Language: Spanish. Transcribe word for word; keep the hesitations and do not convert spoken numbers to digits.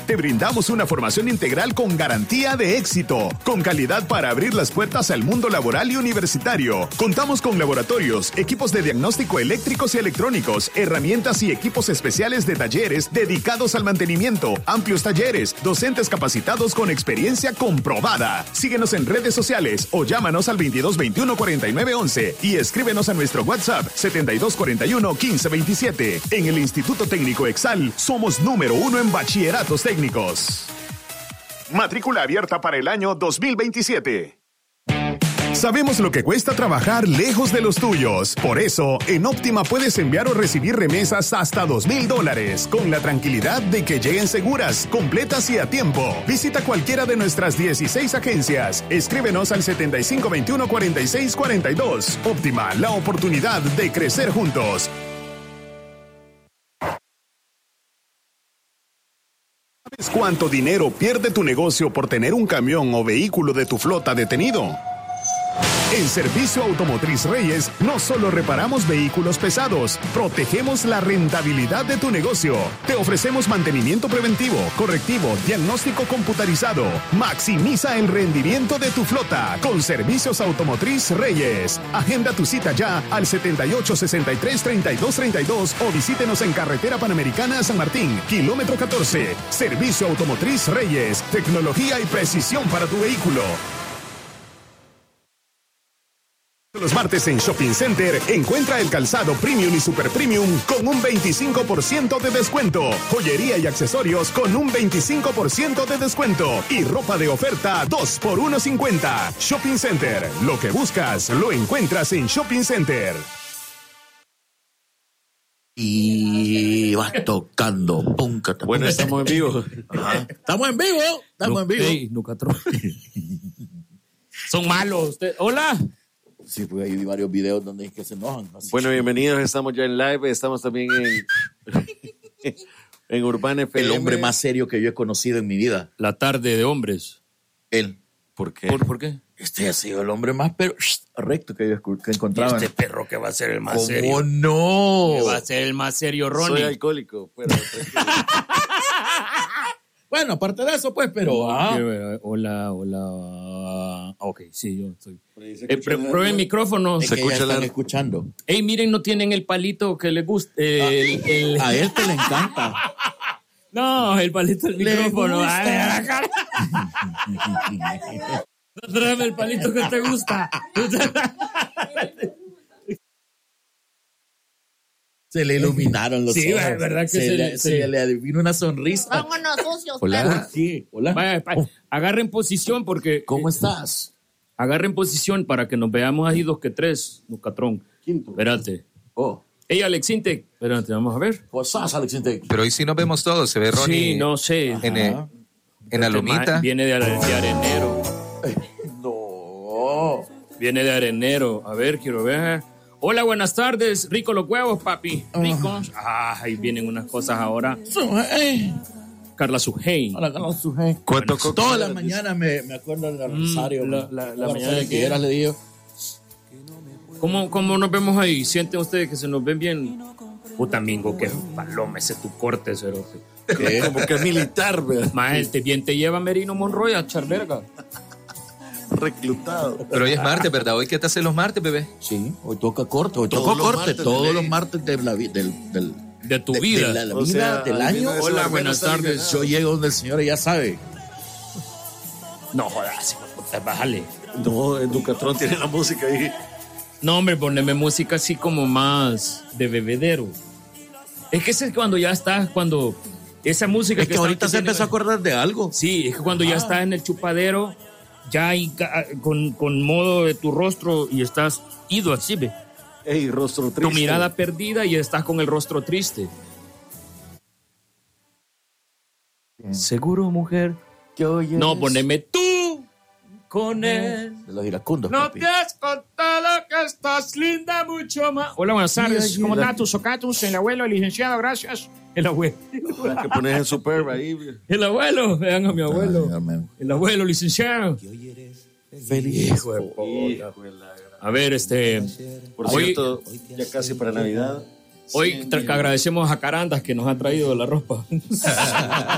Te brindamos una formación integral con garantía de éxito, con calidad para abrir las puertas al mundo laboral y universitario. Contamos con laboratorios, equipos de diagnóstico eléctricos y electrónicos, herramientas y equipos especiales de talleres dedicados al mantenimiento, amplios talleres, docentes capacitados con experiencia comprobada. Síguenos en redes sociales o llámanos al veintidós veintiuno cuarenta y nueve once y escríbenos a nuestro WhatsApp setenta y dos cuarenta y uno quince veintisiete. En el Instituto Técnico Exal somos número uno en bachilleratos técnicos. Matrícula abierta para el año dos mil veintisiete. Sabemos lo que cuesta trabajar lejos de los tuyos. Por eso, en Óptima puedes enviar o recibir remesas hasta dos mil dólares, con la tranquilidad de que lleguen seguras, completas y a tiempo. Visita cualquiera de nuestras dieciséis agencias. Escríbenos al setenta y cinco veintiuno cuarenta y seis cuarenta y dos. Óptima, la oportunidad de crecer juntos. ¿Sabes cuánto dinero pierde tu negocio por tener un camión o vehículo de tu flota detenido? En Servicio Automotriz Reyes, no solo reparamos vehículos pesados, protegemos la rentabilidad de tu negocio. Te ofrecemos mantenimiento preventivo, correctivo, diagnóstico computarizado. Maximiza el rendimiento de tu flota con Servicios Automotriz Reyes. Agenda tu cita ya al setenta y ocho sesenta y tres treinta y dos treinta y dos o visítenos en Carretera Panamericana San Martín, kilómetro catorce. Servicio Automotriz Reyes, tecnología y precisión para tu vehículo. Los martes en Shopping Center encuentra el calzado Premium y Super Premium con un veinticinco por ciento de descuento, joyería y accesorios con un veinticinco por ciento de descuento y ropa de oferta dos por uno cincuenta. Shopping Center, lo que buscas lo encuentras en Shopping Center. Y va tocando. Pum, bueno, estamos en vivo. Ajá. Estamos en vivo. Estamos en vivo. Hey, Nucatron. Son malos. Usted. Hola. Sí, porque hay varios videos donde es que se enojan. Así. Bueno, bienvenidos. Estamos ya en live. Estamos también en, en Urbana F M. El hombre más serio que yo he conocido en mi vida. La tarde de hombres. Él. ¿Por qué? ¿Por, ¿por qué? Este ha sido el hombre más pero, recto que yo he encontrado. Este perro que va a ser el más ¿Cómo serio. ¿Cómo no? Que va a ser el más serio, Ronnie. Soy alcohólico, pero... Bueno, aparte de eso, pues, pero... Ah. Hola, hola. Ok, sí, yo estoy... Eh, pruebe el micrófono. Es se que escucha ya están la... escuchando. Ey, miren, no tienen el palito que les gusta. Eh, ah, el, el... A él te le encanta. No, el palito del micrófono. Tráeme el palito que te gusta. Se le iluminaron los sí, ojos. Sí, verdad que se, se, le, se, se le adivinó una sonrisa. Vámonos sucios. Hola. Sí, hola. Vaya, vaya, agarren posición porque... ¿Cómo estás? Agarren posición para que nos veamos ahí dos que tres, Nucatrón. Quinto. Espérate. Oh. Ey, Alexinte. Espérate, vamos a ver. ¿Cómo estás, Alexinte? Pero hoy sí nos vemos todos. Se ve Ronnie. Sí, no sé. En, el, en la lomita. Viene de, de arenero. No. Viene de arenero. A ver, quiero ver. Hola, buenas tardes. Rico los huevos, papi. Ricos. Ah, ahí vienen unas cosas ahora. Sujei. Carla Sujei. Hola, Carla Sujei. ¿Cuánto bueno, todas las mañanas me, me acuerdo del Rosario. Mm, la, la, la, la mañana de que era, le digo. ¿Cómo, ¿Cómo nos vemos ahí? ¿Sienten ustedes que se nos ven bien? Puta mingo, que paloma ese tu corte, cero. ¿Qué? Como que es militar, ¿verdad? Más te, bien te lleva Merino Monroy a Charverga. Reclutado. Pero hoy es martes, ¿verdad? ¿Hoy qué te hacen los martes, bebé? Sí, hoy toca corte. Hoy todos toca los corte. martes Todos de los martes de la, del, del, de tu de, vida. De la, la o vida sea, del año. Hola, buenas tardes. Yo llego donde el señor ya sabe. No jodas, bájale. No, el Ducatrón tiene la música ahí. No, hombre, poneme música así como más de bebedero. Es que ese es cuando ya estás, cuando esa música es que, que ahorita está, se empezó a acordar de algo. Sí, es que cuando ah. ya estás en el chupadero, ya hay, con, con modo de tu rostro y estás ido así, ve. Ey, rostro triste. Tu mirada perdida y estás con el rostro triste. Bien. Seguro, mujer. Que oyes. No, poneme tú con él. De los iracundos. No papi. te has contado que estás linda mucho más. Hola, buenas tardes. ¿Cómo estás, tus socatus? El abuelo, el licenciado, gracias. El abuelo. Que pones el Superb ahí. El abuelo, vean a mi abuelo. Ay, el abuelo, licenciado. Feliz. Hijo de puta. A ver, este. Por cierto, hoy, ya casi para Navidad. Hoy tra- agradecemos a Carandas que nos ha traído la ropa.